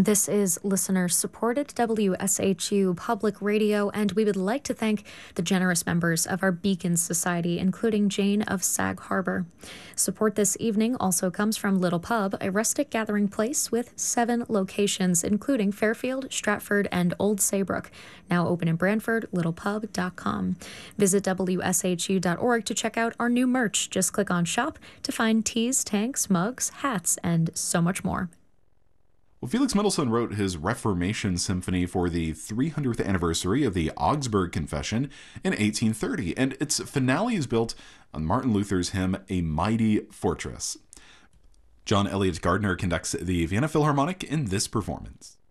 This is listener-supported WSHU Public Radio, and we would like to thank the generous members of our Beacon Society, including Jane of Sag Harbor. Support this evening also comes from Little Pub, a rustic gathering place with 7 locations, including Fairfield, Stratford, and Old Saybrook. Now open in Brantford, littlepub.com. Visit WSHU.org to check out our new merch. Just click on Shop to find tees, tanks, mugs, hats, and so much more. Well, Felix Mendelssohn wrote his Reformation Symphony for the 300th anniversary of the Augsburg Confession in 1830, and its finale is built on Martin Luther's hymn, A Mighty Fortress. John Elliott Gardner conducts the Vienna Philharmonic in this performance.